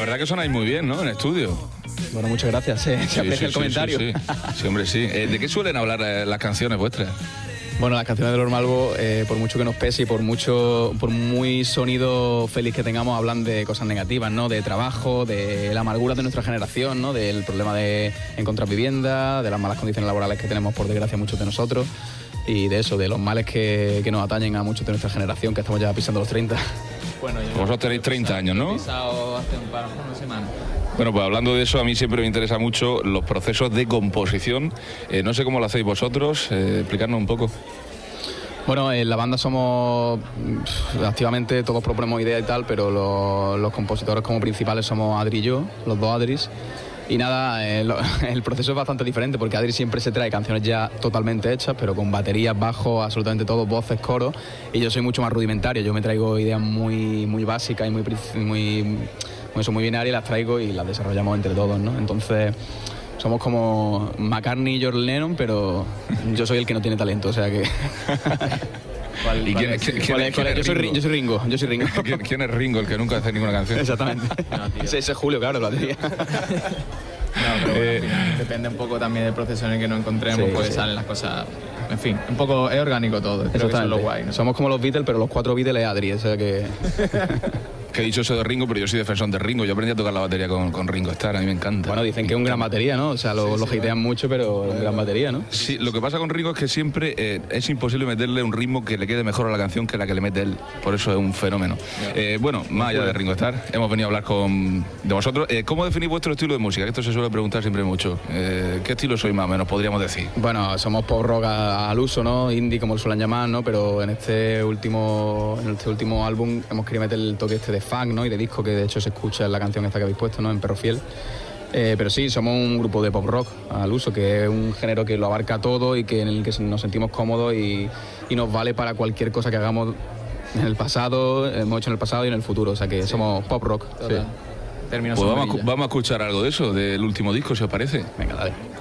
verdad que sonáis muy bien, ¿no? En estudio. Bueno, muchas gracias. Se aprecia el comentario. Sí, hombre, sí. ¿De qué suelen hablar las canciones vuestras? Bueno, las canciones de Lord Malvo, por mucho que nos pese y por muy sonido feliz que tengamos, hablan de cosas negativas, ¿no? De trabajo, de la amargura de nuestra generación, ¿no? Del problema de encontrar vivienda, de las malas condiciones laborales que tenemos, por desgracia, muchos de nosotros, y de eso, de los males que nos atañen a muchos de nuestra generación, que estamos ya pisando los 30. Bueno, vosotros tenéis 30 años, ¿no? He pisado hace una semana. Bueno, pues hablando de eso, a mí siempre me interesa mucho los procesos de composición. No sé cómo lo hacéis vosotros, explicarnos un poco. Bueno, en la banda somos activamente, todos proponemos ideas y tal, pero los compositores como principales somos Adri y yo, los dos Adris. Y nada, el proceso es bastante diferente porque Adri siempre se trae canciones ya totalmente hechas, pero con baterías, bajos, absolutamente todo, voces, coros. Y yo soy mucho más rudimentario, yo me traigo ideas muy básicas y muy binarias, y las traigo y las desarrollamos entre todos, ¿no? Entonces somos como McCartney y George Lennon, pero yo soy el que no tiene talento, o sea que... Yo soy Ringo. ¿Quién es Ringo, el que nunca hace ninguna canción? Exactamente. Ese es Julio, claro, la batería. No, pero bueno, al final depende un poco también del proceso en el que nos encontremos, pues salen las cosas. En fin, un poco es orgánico todo. Creo que eso es lo guay, ¿no? Somos como los Beatles, pero los 4 Beatles es Adri, o sea que... Que he dicho eso de Ringo, pero yo soy defensor de Ringo. Yo aprendí a tocar la batería con Ringo Starr, a mí me encanta. Bueno, dicen que es un gran batería, ¿no? O sea, lo hatean mucho, pero es un gran batería, ¿no? Sí, lo que pasa con Ringo es que siempre es imposible meterle un ritmo que le quede mejor a la canción que la que le mete él. Por eso es un fenómeno. Bueno, más allá de Ringo Starr, hemos venido a hablar de vosotros. ¿Cómo definís vuestro estilo de música? Que esto se suele preguntar siempre mucho. ¿Qué estilo sois más o menos, podríamos decir? Bueno, somos pop rock al uso, ¿no? Indie, como lo suelen llamar, ¿no? Pero en este último álbum hemos querido meter el toque de funk, ¿no? Y de disco, que de hecho se escucha en la canción esta que habéis puesto, ¿no? En Perro Fiel. Pero sí, somos un grupo de pop rock al uso, que es un género que lo abarca todo y que en el que nos sentimos cómodos y nos vale para cualquier cosa que hagamos en el pasado, hemos hecho en el pasado y en el futuro. O sea que somos pop rock. Sí. Pues vamos a escuchar algo de eso, del último disco, si os parece. Venga, dale.